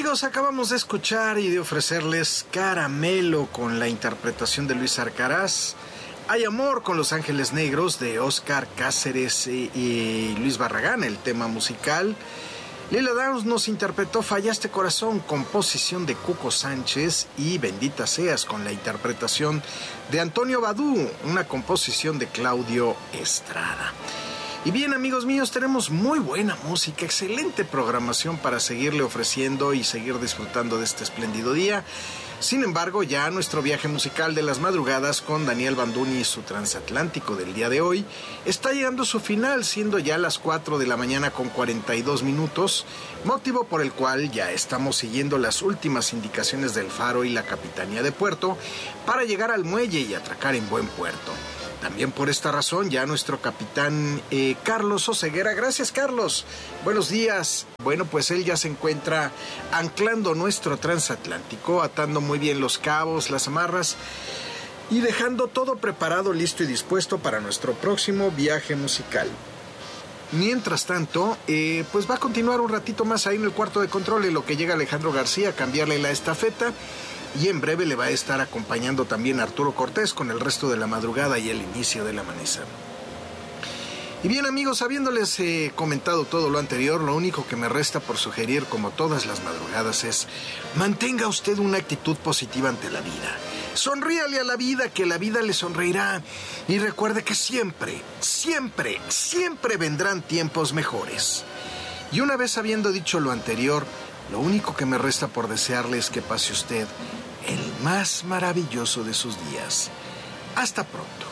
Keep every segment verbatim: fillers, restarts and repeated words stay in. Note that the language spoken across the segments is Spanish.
amigos, acabamos de escuchar y de ofrecerles Caramelo con la interpretación de Luis Arcaraz, Hay Amor con Los Ángeles Negros de Óscar Cáceres y, y Luis Barragán, el tema musical. Lila Downs nos interpretó Fallaste Corazón, composición de Cuco Sánchez, y Bendita Seas con la interpretación de Antonio Badú, una composición de Claudio Estrada. Y bien, amigos míos, tenemos muy buena música, excelente programación para seguirle ofreciendo y seguir disfrutando de este espléndido día. Sin embargo, ya nuestro viaje musical de las madrugadas con Daniel Banduni y su transatlántico del día de hoy está llegando a su final, siendo ya las cuatro de la mañana con cuarenta y dos minutos, motivo por el cual ya estamos siguiendo las últimas indicaciones del Faro y la Capitanía de Puerto para llegar al muelle y atracar en buen puerto. También por esta razón ya nuestro capitán eh, Carlos Oseguera, gracias Carlos, buenos días. Bueno, pues él ya se encuentra anclando nuestro transatlántico, atando muy bien los cabos, las amarras y dejando todo preparado, listo y dispuesto para nuestro próximo viaje musical. Mientras tanto, eh, pues va a continuar un ratito más ahí en el cuarto de control en lo que llega Alejandro García a cambiarle la estafeta. Y en breve le va a estar acompañando también Arturo Cortés con el resto de la madrugada y el inicio del amanecer. Y bien, amigos, habiéndoles eh, comentado todo lo anterior, lo único que me resta por sugerir, como todas las madrugadas, es mantenga usted una actitud positiva ante la vida. Sonríale a la vida, que la vida le sonreirá. Y recuerde que siempre, siempre, siempre vendrán tiempos mejores. Y una vez habiendo dicho lo anterior, lo único que me resta por desearle es que pase usted el más maravilloso de sus días. Hasta pronto.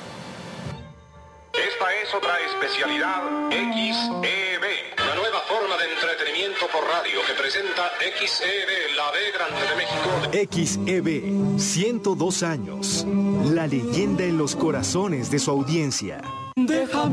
Esta es otra especialidad X E B, una nueva forma de entretenimiento por radio que presenta X E B, la B grande de México. X E B, ciento dos años, la leyenda en los corazones de su audiencia. Déjame